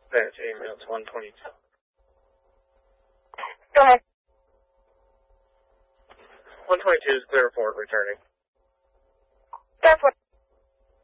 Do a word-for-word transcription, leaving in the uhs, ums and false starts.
That's email. It's one twenty-two. Go ahead. one twenty-two is clear for returning. That's what.